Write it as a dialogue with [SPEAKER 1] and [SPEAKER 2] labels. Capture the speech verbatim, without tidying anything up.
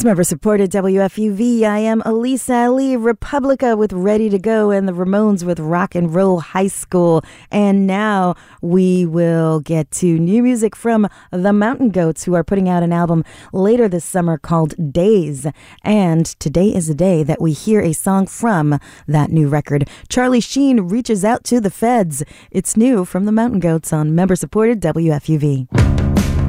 [SPEAKER 1] member-supported W F U V. I am Elisa Lee, Republica with Ready to Go, and the Ramones with Rock and Roll High School. And now we will get to new music from the Mountain Goats, who are putting out an album later this summer called Days. And today is the day that we hear a song from that new record. Charlie Sheen reaches out to the feds. It's new from the Mountain Goats on member-supported W F U V.